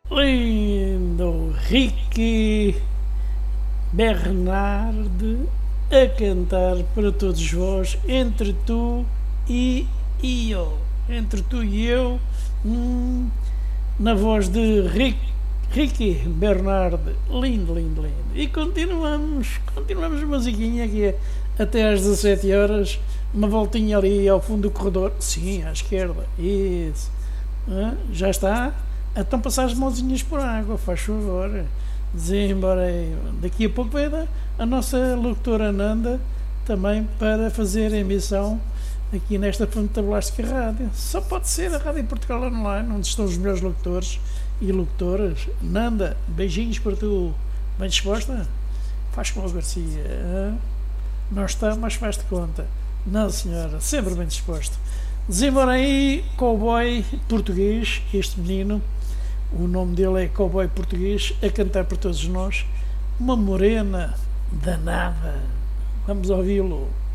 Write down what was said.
lindo Ricky Bernard a cantar para todos vós, entre tu e eu, na voz de Ricky Bernard, lindo. E continuamos musiquinha que é até às 17 horas, uma voltinha ali ao fundo do corredor, sim, à esquerda, isso, já está. Então passar as mãozinhas por água, faz favor. Desembora aí. Daqui a pouco vai a nossa locutora Nanda também para fazer a emissão aqui nesta fantablástica rádio. Só pode ser a Rádio Portugal Online, onde estão os melhores locutores e locutoras. Nanda, beijinhos para tu. Bem disposta? Faz como o Garcia. Não está, mas faz-te conta. Não, senhora, sempre bem disposto. Desembora aí, cowboy português, este menino. O nome dele é Cowboy Português, a cantar por todos nós, uma morena danada. Vamos ouvi-lo.